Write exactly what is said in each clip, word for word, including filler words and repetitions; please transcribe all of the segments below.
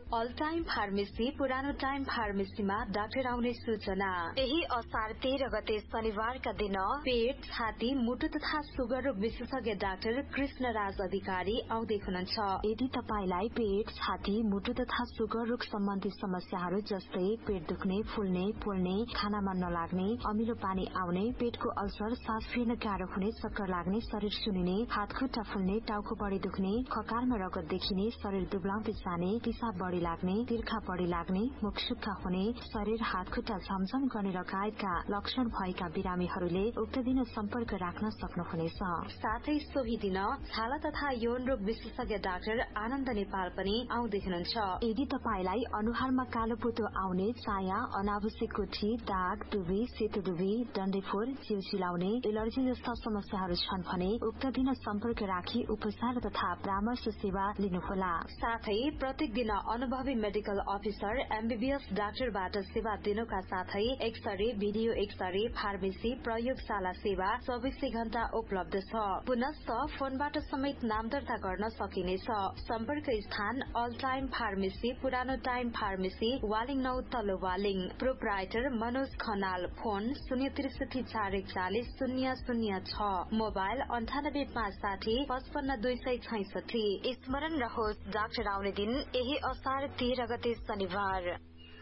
All time pharmacy पुरानो time फार्मेसीमा doctor आउने सूचना। यही असार तेह्र गते शनिबारका दिन पेट, छाती, मुटु तथा सुगर रोग विशेषज्ञ डाक्टर कृष्ण राज अधिकारी आउँदै हुनुहुन्छ। यदि तपाईलाई पेट, छाती, मुटु तथा सुगर रोग सम्बन्धी समस्याहरू जस्तै पेट दुख्ने, फुल्ने, पोल्ने, खानामा नलाग्ने, अमिलो पानी आउने, पेटको अल्सर, सास फेर्न गाह्रो हुने, चक्कर लाग्ने, शरीर सुनिने, हात खुट्टा फुल्ने, टाउको बढी दुख्ने, खकारमा रगत देखिने, शरीर दुब्लाउँदै जाने, पिसाब बढी लाग्ने, तिर्खा बढी लाग्ने, मुख सुक्खा हुने, शरीर हात खुट्टा झमझम गर्ने लगायतका लक्षण भएका बिरामीहरूले उक्त दिन सम्पर्क राख्न सक्नुहुनेछ। साथै सोही दिन छाला तथा यौन रोग विशेषज्ञ डाक्टर आनन्द नेपाल पनि आउँदै हुनुहुन्छ। यदि तपाईलाई अनुहारमा कालो पोतो आउने, चाया, अनावश्यक गुठी, दाग, दुबी, सेतो दुबी, डन्डेफोर, जिउ चिलाउने, एलर्जी जस्ता समस्याहरू छन् भने उक्त दिन सम्पर्क राखी उपचार तथा परामर्श सेवा लिनुहोला। साथै प्रत्येक दिन अनुभवी मेडिकल अफिसर एमबीबीएस डाक्टरबाट सेवा दिनुका साथै एक्सरे, भिडियो एक्सरे, फार्मेसी, प्रयोगशाला सेवा चौबिसै घण्टा उपलब्ध छ। पुनश्च फोनबाट समेत नाम दर्ता गर्न सकिनेछ। सम्पर्क स्थान अल टाइम फार्मेसी पुरानो टाइम फार्मेसी वालिङ नौ तल्लो वालिङ। प्रोप्राइटर मनोज खनाल। फोन शून्य त्रिसठी चार एकचालिस शून्य शून्य छ। मोबाइल अन्ठानब्बे पाँच साठी पचपन्न दुई सय छैसठी। स्मरण रहोस्, डाक्टर आउने दिन यही असार तेह्र गते शनिबार।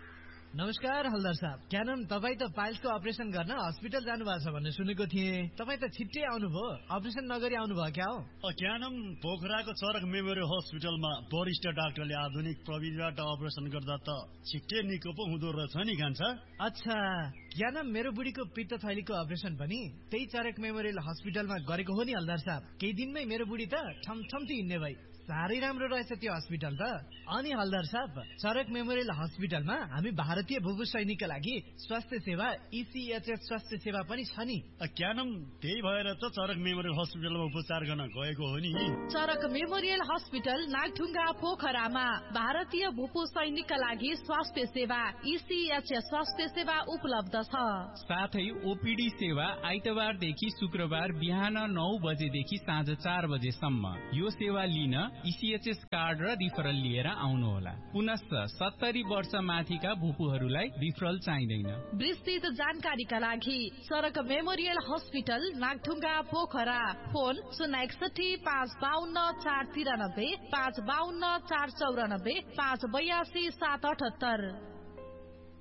नमस्कार हलदार साहब, क्या नाम तपाईँ त पाइल्सको अपरेसन गर्न हस्पिटल जानु भएको छ भन्ने सुनेको थिएँ। तपाईँ त छिट्टै आउनुभयो, अपरेसन नगरी आउनुभयो क्या हो? क्या नाम पोखराको चरक मेमोरियल हस्पिटलमा वरिष्ठ डाक्टरले आधुनिक प्रविधिबाट अपरेसन गर्दा त छिट्टै निको पो हुँदो रहेछ नि कान्छ। अच्छा, क्या नाम मेरो बुढीको पित्त थैलीको अपरेसन पनि त्यही चरक मेमोरियल हस्पिटलमा गरेको हो नि हलदार साहब। केही दिनमै मेरो बुढी त ठमठम्ती हिँड्ने भई। साह्रै राम्रो रहेछ त्यो हस्पिटल त। अनि हलदार साहब, चरक मेमोरियल हस्पिटलमा हामी भारतीय भूभू सैनिकका लागि स्वास्थ्य सेवा ईसीएचएस स्वास्थ्य सेवा पनि छ नि। क्या नाम त्यही भएर त चरक मेमोरियल हस्पिटलमा उपचार गर्न गएको हो नि। चरक मेमोरियल हस्पिटल नागढुङ्गा पोखरामा भारतीय भूपू सैनिकका लागि स्वास्थ्य सेवा ईसीएचएस स्वास्थ्य सेवा उपलब्ध छ। साथै ओपीडी सेवा आइतबारदेखि शुक्रबार बिहान नौ बजेदेखि साँझ चार बजेसम्म। यो सेवा लिन ईसीएचएस कार्ड र रिफरल लिएर आउनुहोला। पुनश्च सत्तरी वर्ष माथिका भूपूहरूलाई रिफरल चाहिँदैन। विस्तृत जानकारीका लागि सडक memorial hospital Nagdhunga Pokhara. Phone शून्य एकसठी पाँच बाहन्न चार तिरानब्बे पाँच बाहन्न चार चौरानब्बे पाँच बयासी सात अठहत्तर।